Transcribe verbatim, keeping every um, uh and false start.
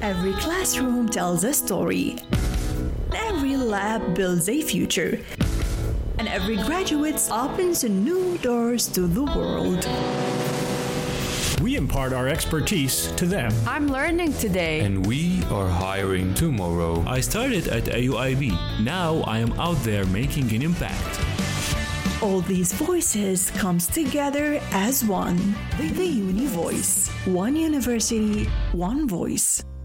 Every classroom tells a story. Every lab builds a future. And every graduate opens new doors to the world. We impart our expertise to them. I'm learning today. And we are hiring tomorrow. I started at A U I B. Now I am out there making an impact. All these voices comes together as one. The Uni Voice. One university, one voice.